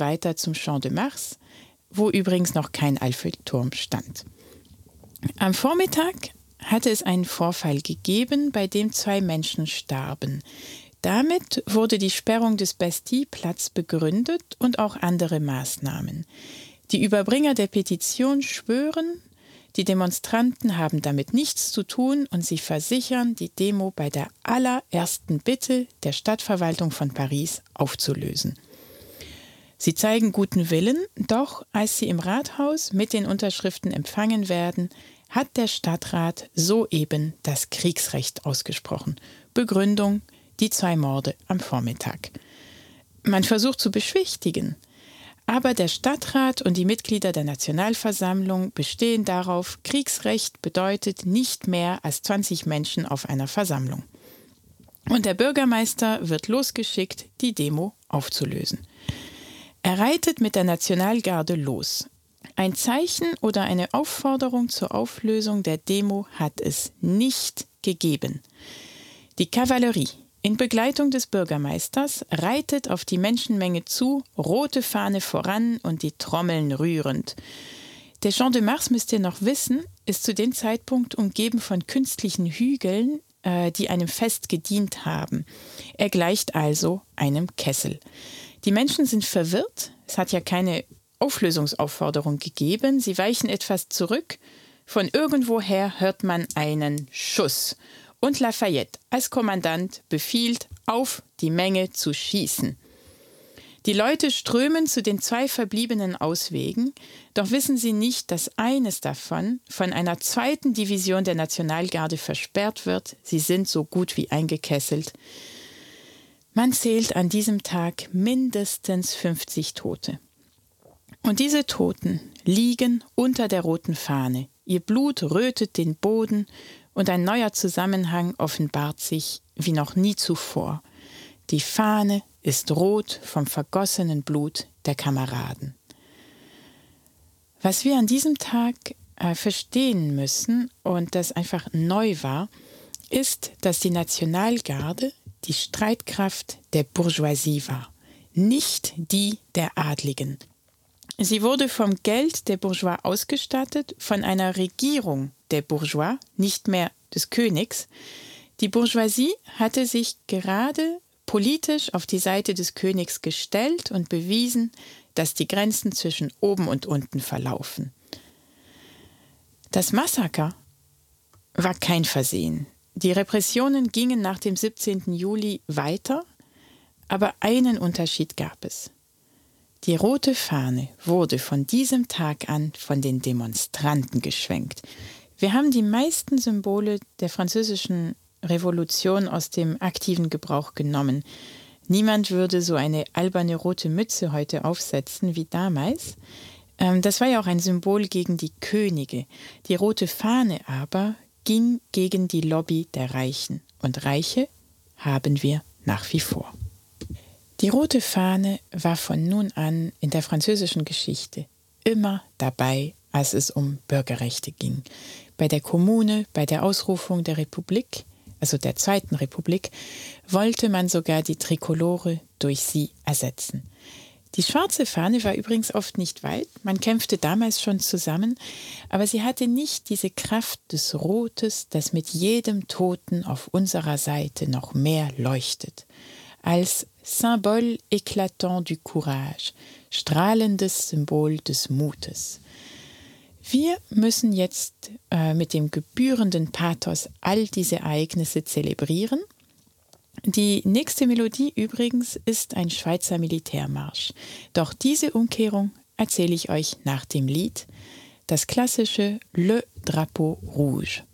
weiter zum Champ de Mars, wo übrigens noch kein Eiffelturm stand. Am Vormittag hatte es einen Vorfall gegeben, bei dem 2 Menschen starben. Damit wurde die Sperrung des Bastille-Platz begründet und auch andere Maßnahmen. Die Überbringer der Petition schwören, die Demonstranten haben damit nichts zu tun und sie versichern, die Demo bei der allerersten Bitte der Stadtverwaltung von Paris aufzulösen. Sie zeigen guten Willen, doch als sie im Rathaus mit den Unterschriften empfangen werden, hat der Stadtrat soeben das Kriegsrecht ausgesprochen. Begründung: die 2 Morde am Vormittag. Man versucht zu beschwichtigen, aber der Stadtrat und die Mitglieder der Nationalversammlung bestehen darauf, Kriegsrecht bedeutet nicht mehr als 20 Menschen auf einer Versammlung. Und der Bürgermeister wird losgeschickt, die Demo aufzulösen. Er reitet mit der Nationalgarde los. Ein Zeichen oder eine Aufforderung zur Auflösung der Demo hat es nicht gegeben. Die Kavallerie in Begleitung des Bürgermeisters reitet auf die Menschenmenge zu, rote Fahne voran und die Trommeln rührend. Der Champ de Mars, müsst ihr noch wissen, ist zu dem Zeitpunkt umgeben von künstlichen Hügeln, die einem Fest gedient haben. Er gleicht also einem Kessel. Die Menschen sind verwirrt, es hat ja keine Auflösungsaufforderung gegeben, sie weichen etwas zurück, von irgendwoher hört man einen Schuss. Und Lafayette als Kommandant befiehlt, auf die Menge zu schießen. Die Leute strömen zu den 2 verbliebenen Auswegen, doch wissen sie nicht, dass eines davon von einer 2. Division der Nationalgarde versperrt wird. Sie sind so gut wie eingekesselt. Man zählt an diesem Tag mindestens 50 Tote. Und diese Toten liegen unter der roten Fahne. Ihr Blut rötet den Boden und ein neuer Zusammenhang offenbart sich wie noch nie zuvor. Die Fahne ist rot vom vergossenen Blut der Kameraden. Was wir an diesem Tag verstehen müssen und das einfach neu war, ist, dass die Nationalgarde die Streitkraft der Bourgeoisie war, nicht die der Adligen. Sie wurde vom Geld der Bourgeois ausgestattet, von einer Regierung der Bourgeois, nicht mehr des Königs. Die Bourgeoisie hatte sich gerade politisch auf die Seite des Königs gestellt und bewiesen, dass die Grenzen zwischen oben und unten verlaufen. Das Massaker war kein Versehen. Die Repressionen gingen nach dem 17. Juli weiter, aber einen Unterschied gab es. Die rote Fahne wurde von diesem Tag an von den Demonstranten geschwenkt. Wir haben die meisten Symbole der französischen Revolution aus dem aktiven Gebrauch genommen. Niemand würde so eine alberne rote Mütze heute aufsetzen wie damals. Das war ja auch ein Symbol gegen die Könige. Die rote Fahne aber ging gegen die Lobby der Reichen. Und Reiche haben wir nach wie vor. Die rote Fahne war von nun an in der französischen Geschichte immer dabei, als es um Bürgerrechte ging. Bei der Kommune, bei der Ausrufung der Republik, also der Zweiten Republik, wollte man sogar die Trikolore durch sie ersetzen. Die schwarze Fahne war übrigens oft nicht weit, man kämpfte damals schon zusammen, aber sie hatte nicht diese Kraft des Rotes, das mit jedem Toten auf unserer Seite noch mehr leuchtet. Als Symbole éclatant du courage, strahlendes Symbol des Mutes. Wir müssen jetzt mit dem gebührenden Pathos all diese Ereignisse zelebrieren. Die nächste Melodie übrigens ist ein Schweizer Militärmarsch. Doch diese Umkehrung erzähle ich euch nach dem Lied, das klassische Le Drapeau Rouge.